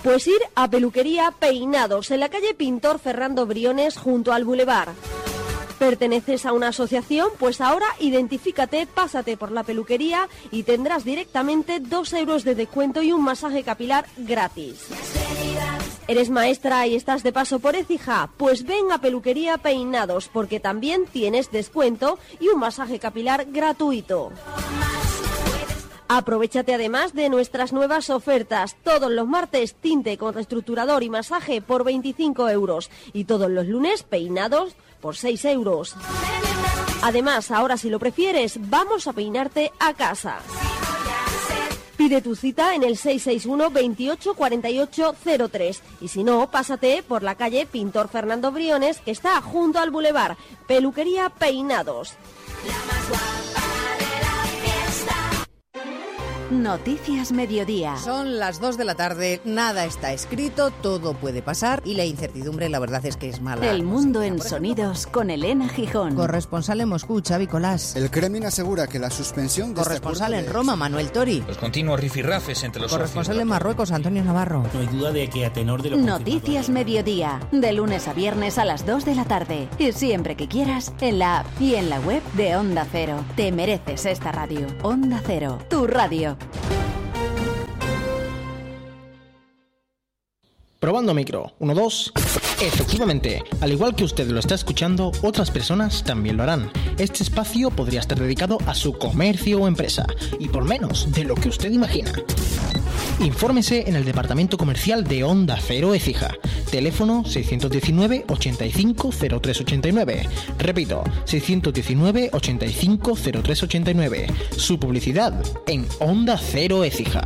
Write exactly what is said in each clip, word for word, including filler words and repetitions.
Pues ir a Peluquería Peinados, en la calle Pintor Fernando Briones, junto al Boulevard. ¿Perteneces a una asociación? Pues ahora identifícate, pásate por la peluquería y tendrás directamente dos euros de descuento y un masaje capilar gratis. ¿Eres maestra y estás de paso por Écija? Pues ven a Peluquería Peinados, porque también tienes descuento y un masaje capilar gratuito. Aprovéchate además de nuestras nuevas ofertas. Todos los martes, tinte con reestructurador y masaje por veinticinco euros. Y todos los lunes, peinados por seis euros. Además, ahora si lo prefieres, vamos a peinarte a casa. Pide tu cita en el seis seis uno, veintiocho, cuarenta y ocho, cero tres. Y si no, pásate por la calle Pintor Fernando Briones, que está junto al Boulevard. Peluquería Peinados. Noticias Mediodía. Son las dos de la tarde, nada está escrito, todo puede pasar y la incertidumbre la verdad es que es mala. El mundo en sonidos con Elena Gijón. Corresponsal en Moscú, Xavi Colás. El Kremlin asegura que la suspensión de Corresponsal este en Roma, Manuel Tori. Los continuos rifirrafes entre los Corresponsal socios. en Marruecos, Antonio Navarro. No hay duda de que a tenor de lo Noticias Mediodía, de lunes a viernes a las dos de la tarde. Y siempre que quieras, en la app y en la web de Onda Cero. Te mereces esta radio. Onda Cero, tu radio. Probando micro, uno, dos. Efectivamente, al igual que usted lo está escuchando, otras personas también lo harán. Este espacio podría estar dedicado a su comercio o empresa, y por menos de lo que usted imagina. Infórmese en el departamento comercial de Onda Cero Écija. Teléfono seiscientos diecinueve, ochenta y cinco, cero tres ochenta y nueve. Repito, seiscientos diecinueve, ochenta y cinco, cero tres ochenta y nueve. Su publicidad en Onda Cero Écija.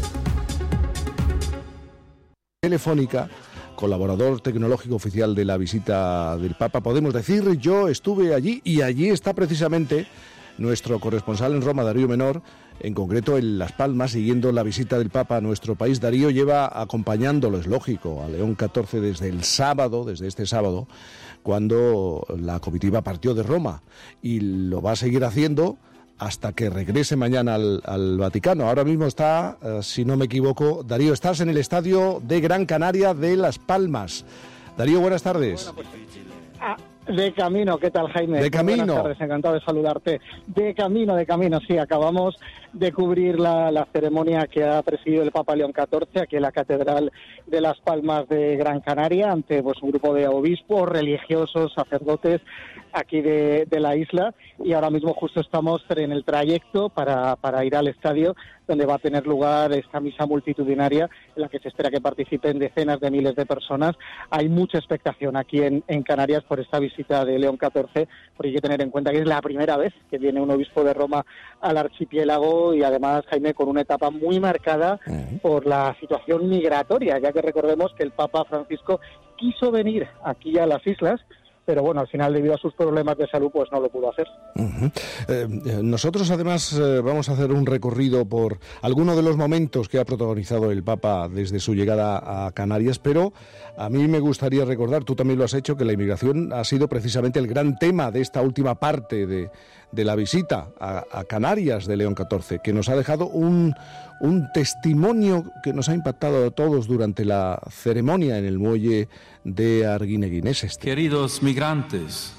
Telefónica, colaborador tecnológico oficial de la visita del Papa, podemos decir, yo estuve allí y allí está precisamente nuestro corresponsal en Roma, Darío Menor, en concreto en Las Palmas, siguiendo la visita del Papa a nuestro país. Darío lleva acompañándolo, es lógico, a León catorce desde el sábado, desde este sábado, cuando la comitiva partió de Roma, y lo va a seguir haciendo hasta que regrese mañana al, al Vaticano. Ahora mismo está, eh, si no me equivoco, Darío, estás en el estadio de Gran Canaria de Las Palmas. Darío, buenas tardes. Bueno, pues, ah, de camino, ¿qué tal, Jaime? De camino. Buenas tardes, encantado de saludarte. De camino, de camino, sí, acabamos de cubrir la, la ceremonia que ha presidido el Papa León catorce aquí en la Catedral de Las Palmas de Gran Canaria, ante pues un grupo de obispos, religiosos, sacerdotes aquí de, de la isla, y ahora mismo justo estamos en el trayecto para, para ir al estadio donde va a tener lugar esta misa multitudinaria en la que se espera que participen decenas de miles de personas. Hay mucha expectación aquí en, en Canarias por esta visita de León catorce, porque hay que tener en cuenta que es la primera vez que viene un obispo de Roma al archipiélago, y además, Jaime, con una etapa muy marcada por la situación migratoria, ya que recordemos que el Papa Francisco quiso venir aquí a las islas, pero bueno, al final, debido a sus problemas de salud, pues no lo pudo hacer. Uh-huh. Eh, nosotros, además, eh, vamos a hacer un recorrido por algunos de los momentos que ha protagonizado el Papa desde su llegada a Canarias, pero a mí me gustaría recordar, tú también lo has hecho, que la inmigración ha sido precisamente el gran tema de esta última parte de, de la visita a, a Canarias de León catorce, que nos ha dejado un, un testimonio que nos ha impactado a todos durante la ceremonia en el muelle de Arguineguín. Es este. Queridos migrantes,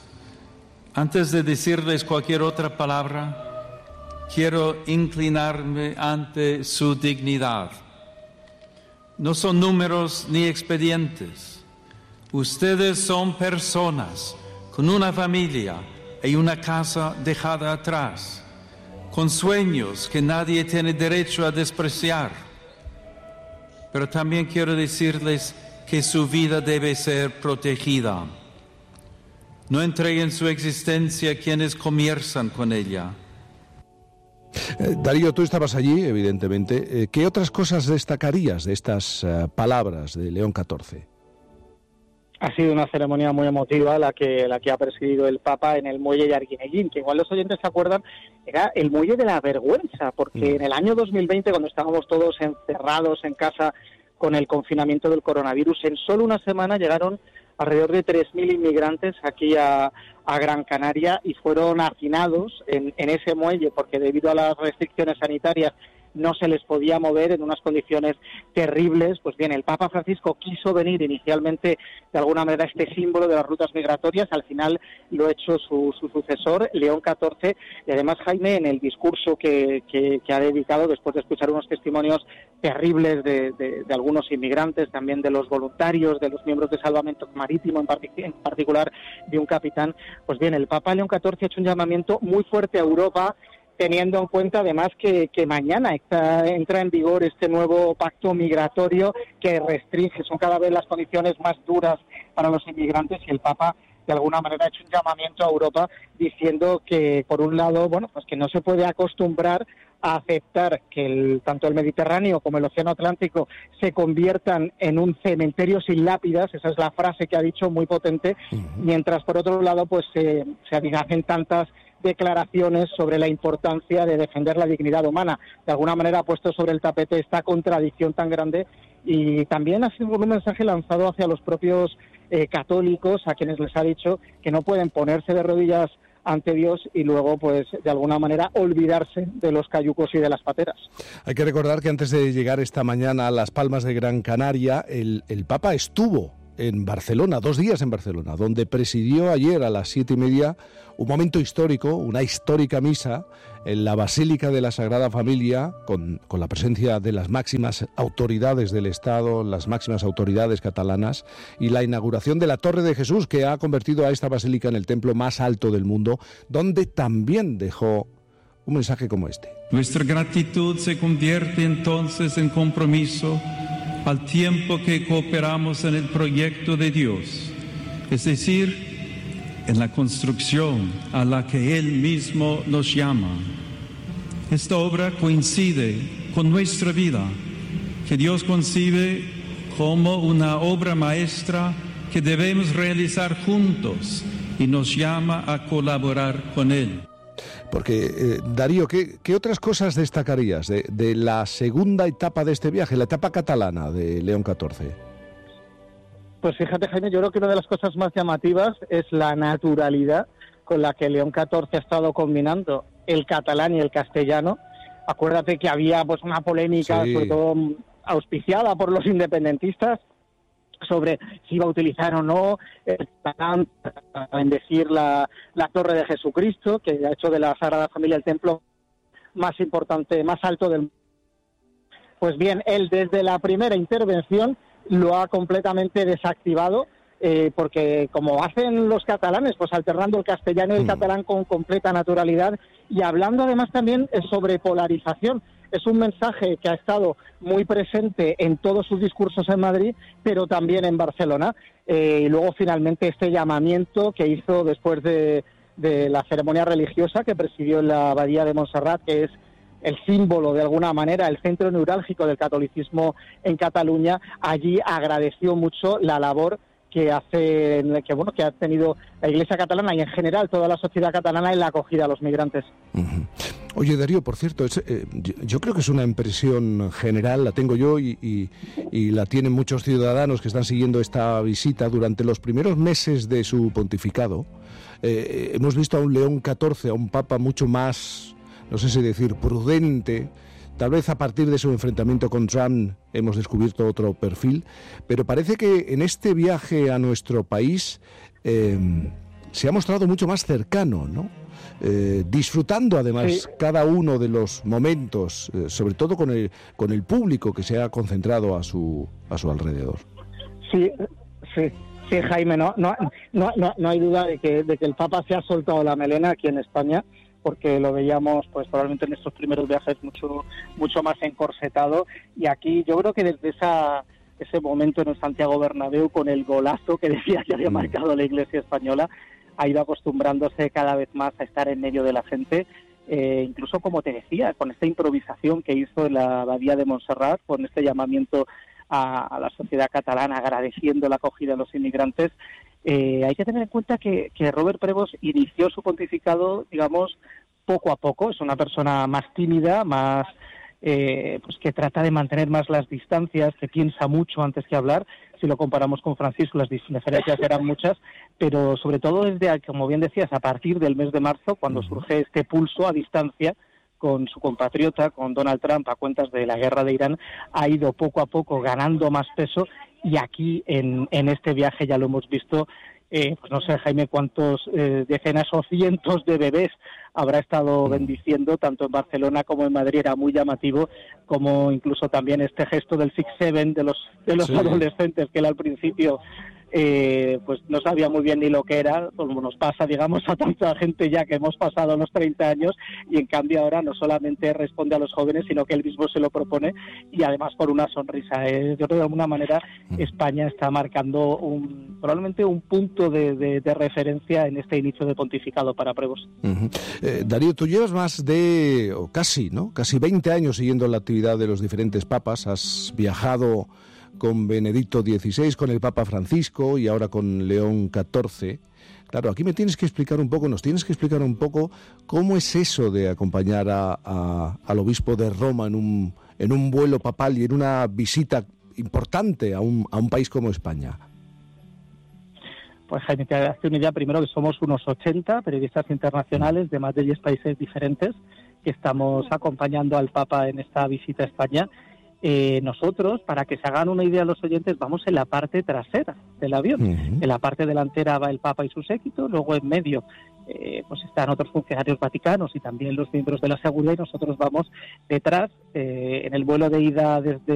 antes de decirles cualquier otra palabra, quiero inclinarme ante su dignidad. No son números ni expedientes. Ustedes son personas con una familia y una casa dejada atrás, con sueños que nadie tiene derecho a despreciar. Pero también quiero decirles que su vida debe ser protegida. No entreguen su existencia a quienes comienzan con ella. Eh, Darío, tú estabas allí, evidentemente. Eh, ¿Qué otras cosas destacarías de estas uh, palabras de León catorce? Ha sido una ceremonia muy emotiva la que la que ha presidido el Papa en el muelle de Arguineguín, que igual los oyentes se acuerdan, era el muelle de la vergüenza, porque mm. en el año dos mil veinte, cuando estábamos todos encerrados en casa con el confinamiento del coronavirus, en solo una semana llegaron alrededor de tres mil inmigrantes aquí a, a Gran Canaria y fueron hacinados en, en ese muelle, porque debido a las restricciones sanitarias no se les podía mover en unas condiciones terribles. Pues bien, el Papa Francisco quiso venir inicialmente de alguna manera este símbolo de las rutas migratorias, al final lo ha hecho su, su sucesor, León catorce, y además Jaime, en el discurso que, que, que ha dedicado, después de escuchar unos testimonios terribles de, de, de algunos inmigrantes, también de los voluntarios, de los miembros de Salvamento Marítimo, en, part- en particular de un capitán, pues bien, el Papa León catorce ha hecho un llamamiento muy fuerte a Europa, teniendo en cuenta además que, que mañana está, entra en vigor este nuevo pacto migratorio que restringe, son cada vez las condiciones más duras para los inmigrantes, y el Papa de alguna manera ha hecho un llamamiento a Europa diciendo que, por un lado, bueno, pues que no se puede acostumbrar a aceptar que el, tanto el Mediterráneo como el Océano Atlántico se conviertan en un cementerio sin lápidas, esa es la frase que ha dicho, muy potente, uh-huh. mientras por otro lado pues se, se hacen tantas declaraciones sobre la importancia de defender la dignidad humana. De alguna manera ha puesto sobre el tapete esta contradicción tan grande, y también ha sido un mensaje lanzado hacia los propios eh, católicos, a quienes les ha dicho que no pueden ponerse de rodillas ante Dios y luego, pues, de alguna manera olvidarse de los cayucos y de las pateras. Hay que recordar que antes de llegar esta mañana a Las Palmas de Gran Canaria, el, el Papa estuvo en Barcelona, dos días en Barcelona, donde presidió ayer a las siete y media un momento histórico, una histórica misa en la Basílica de la Sagrada Familia, con, con la presencia de las máximas autoridades del Estado, las máximas autoridades catalanas, y la inauguración de la Torre de Jesús, que ha convertido a esta basílica en el templo más alto del mundo, donde también dejó un mensaje como este. Nuestra gratitud se convierte entonces en compromiso al tiempo que cooperamos en el proyecto de Dios, es decir, en la construcción a la que Él mismo nos llama. Esta obra coincide con nuestra vida, que Dios concibe como una obra maestra que debemos realizar juntos, y nos llama a colaborar con Él. Porque, eh, Darío, ¿qué, ¿qué otras cosas destacarías de, de la segunda etapa de este viaje, la etapa catalana de León catorce? Pues fíjate, Jaime, yo creo que una de las cosas más llamativas es la naturalidad con la que León catorce ha estado combinando el catalán y el castellano. Acuérdate que había pues una polémica, sí, sobre todo auspiciada por los independentistas, sobre si iba a utilizar o no el catalán para bendecir la, la Torre de Jesucristo, que ha hecho de la Sagrada Familia el templo más importante, más alto del mundo. Pues bien, él desde la primera intervención lo ha completamente desactivado, eh, porque como hacen los catalanes, pues alternando el castellano y el mm. catalán con completa naturalidad, y hablando además también sobre polarización. Es un mensaje que ha estado muy presente en todos sus discursos en Madrid, pero también en Barcelona. Eh, y luego finalmente este llamamiento que hizo después de, de la ceremonia religiosa que presidió en la Abadía de Montserrat, que es el símbolo, de alguna manera, el centro neurálgico del catolicismo en Cataluña. Allí agradeció mucho la labor que hace, que bueno, que ha tenido la Iglesia catalana y en general toda la sociedad catalana en la acogida a los migrantes. Uh-huh. Oye, Darío, por cierto, es, eh, yo, yo creo que es una impresión general, la tengo yo y, y, y la tienen muchos ciudadanos que están siguiendo esta visita. Durante los primeros meses de su pontificado, eh, hemos visto a un León catorce, a un Papa mucho más, no sé si decir, prudente. Tal vez a partir de su enfrentamiento con Trump hemos descubierto otro perfil, pero parece que en este viaje a nuestro país eh, se ha mostrado mucho más cercano, ¿no? Eh, disfrutando además sí. cada uno de los momentos, eh, sobre todo con el con el público que se ha concentrado a su a su alrededor. Sí, sí, sí, Jaime, no, no, no, no, no hay duda de que de que el Papa se ha soltado la melena aquí en España, porque lo veíamos pues probablemente en estos primeros viajes mucho mucho más encorsetado, y aquí yo creo que desde esa ese momento en el Santiago Bernabéu, con el golazo que decía que había marcado la Iglesia española, ha ido acostumbrándose cada vez más a estar en medio de la gente, eh, incluso como te decía, con esta improvisación que hizo en la Abadía de Montserrat, con este llamamiento a, a la sociedad catalana, agradeciendo la acogida de los inmigrantes. Eh, hay que tener en cuenta que, que Robert Prevost inició su pontificado, digamos, poco a poco. Es una persona más tímida, más eh, pues que trata de mantener más las distancias, que piensa mucho antes que hablar. Si lo comparamos con Francisco, las diferencias eran muchas, pero sobre todo desde, como bien decías, a partir del mes de marzo, cuando surge este pulso a distancia con su compatriota, con Donald Trump, a cuentas de la guerra de Irán, ha ido poco a poco ganando más peso, y aquí en, en este viaje ya lo hemos visto. Eh, pues no sé, Jaime, cuántos eh, decenas o cientos de bebés habrá estado bendiciendo, tanto en Barcelona como en Madrid. Era muy llamativo, como incluso también este gesto del six seven de los de los sí. adolescentes, que él al principio eh, pues no sabía muy bien ni lo que era, como nos pasa, digamos, a tanta gente ya que hemos pasado los treinta años, y en cambio ahora no solamente responde a los jóvenes, sino que él mismo se lo propone, y además por una sonrisa. Eh, yo creo que de alguna manera España está marcando un, probablemente un punto de, de, de referencia en este inicio de pontificado para Prevost. Uh-huh. Eh, Darío, tú llevas más de, o casi, ¿no? Casi veinte años siguiendo la actividad de los diferentes papas. Has viajado con Benedicto dieciséis, con el Papa Francisco y ahora con León catorce. Claro, aquí me tienes que explicar un poco, nos tienes que explicar un poco cómo es eso de acompañar a, a, al obispo de Roma en un, en un vuelo papal y en una visita importante a un, a un país como España. Pues Jaime, te hace una idea primero que somos unos ochenta periodistas internacionales de más de diez países diferentes que estamos acompañando al Papa en esta visita a España. Eh, nosotros, para que se hagan una idea los oyentes, vamos en la parte trasera del avión. Uh-huh. En la parte delantera va el Papa y su séquito, luego en medio eh, pues están otros funcionarios vaticanos y también los miembros de la seguridad, y nosotros vamos detrás. Eh, en el vuelo de ida desde